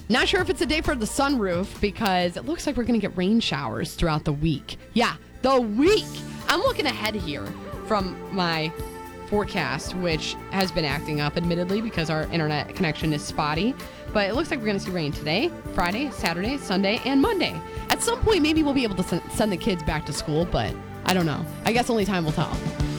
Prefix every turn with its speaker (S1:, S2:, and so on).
S1: Not sure if it's a day for the sunroof because it looks like we're going to get rain showers throughout the week. Yeah, the week. I'm looking ahead here from my forecast, which has been acting up, admittedly, because our internet connection is spotty. But it looks like we're going to see rain today, Friday, Saturday, Sunday, and Monday. At some point, maybe we'll be able to send the kids back to school, but I don't know. I guess only time will tell.